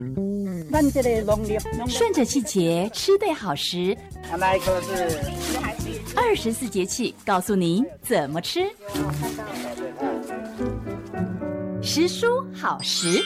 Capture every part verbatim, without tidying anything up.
顺着季节吃对好食， 那一颗是二十四节气告诉您怎么吃。时蔬好食。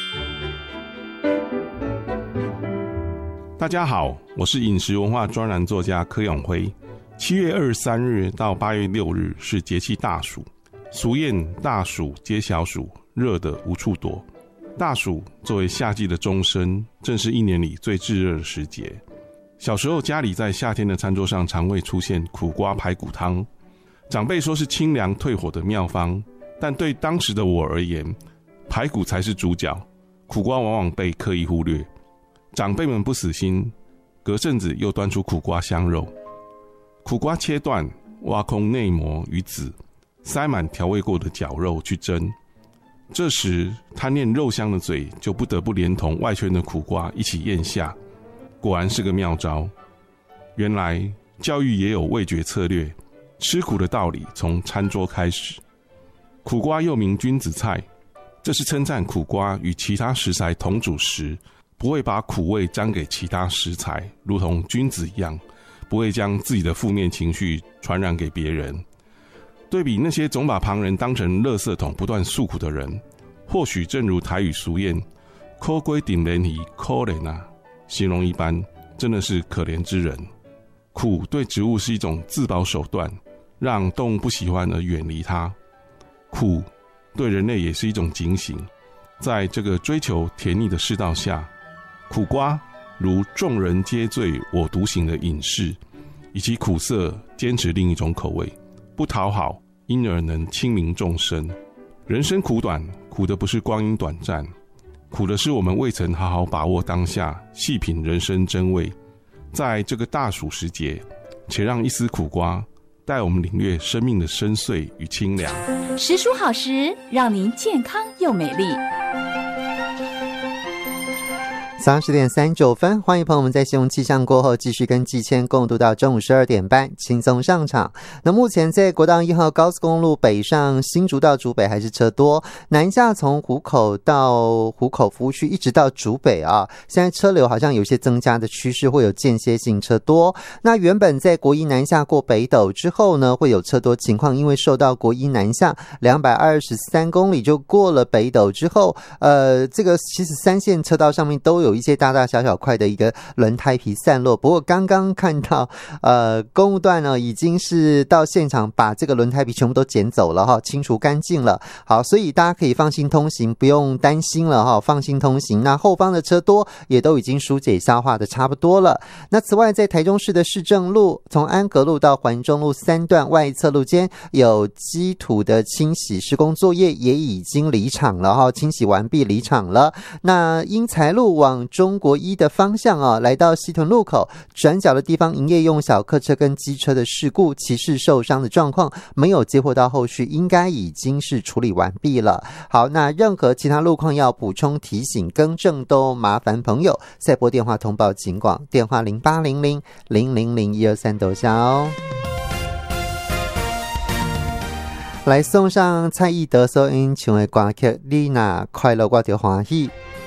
大家好，我是饮食文化专栏作家柯永辉。七月二十三日到八月六日是节气大暑，俗谚大暑皆小暑，热得无处躲。大暑作为夏季的终身，正是一年里最炙热的时节。小时候家里在夏天的餐桌上常会出现苦瓜排骨汤，长辈说是清凉退火的妙方，但对当时的我而言，排骨才是主角，苦瓜往往被刻意忽略。长辈们不死心，隔阵子又端出苦瓜香肉。苦瓜切断，挖空内膜与籽，塞满调味过的绞肉去蒸。这时贪恋肉香的嘴就不得不连同外圈的苦瓜一起咽下，果然是个妙招。原来教育也有味觉策略，吃苦的道理从餐桌开始。苦瓜又名君子菜，这是称赞苦瓜与其他食材同煮时，不会把苦味沾给其他食材，如同君子一样，不会将自己的负面情绪传染给别人。对比那些总把旁人当成垃圾桶不断诉苦的人，或许正如台语俗谚苦瓜顶人鱼可怜啊，形容一般，真的是可怜之人。苦对植物是一种自保手段，让动物不喜欢而远离它。苦对人类也是一种警醒，在这个追求甜腻的世道下，苦瓜如众人皆醉我独醒的隐士，以其苦涩坚持另一种口味，不讨好，因而能亲民众生。人生苦短，苦的不是光阴短暂，苦的是我们未曾好好把握当下，细品人生真味。在这个大暑时节，且让一丝苦瓜带我们领略生命的深邃与清凉。 时蔬好食，让您健康又美丽。 早上十点三十九分，欢迎朋友们在新闻气象过后继续跟季谦共读到中午十二点半，轻松上场。那目前在国道一号高速公路北上新竹到竹北还是车多，南下从湖口到湖口服务区一直到竹北啊，现在车流好像有些增加的趋势，会有间歇性车多。那原本在国一南下过北斗之后呢，会有车多情况，因为受到国一南下两百二十三公里就过了北斗之后，呃，这个其实三线车道上面都有一些大大小小块的一个轮胎皮散落，不过刚刚看到呃公务段呢已经是到现场把这个轮胎皮全部都捡走了哈，清除干净了。好，所以大家可以放心通行，不用担心了哈，放心通行。那后方的车多也都已经疏解消化的差不多了。那此外，在台中市的市政路从安格路到环中路三段外侧路间有基土的清洗施工作业也已经离场了哈，清洗完毕离场了。那英才路往中国一的方向啊，来到西屯路口转角的地方，营业用小客车跟机车的事故，骑士受伤的状况没有接获到后续，应该已经是处理完毕了。好，那任何其他路况要补充提醒更正都麻烦朋友再拨电话通报警广，电话零八零零零零零一二三都下哦。来送上蔡依德所演唱的歌曲《你若快乐我就欢喜》。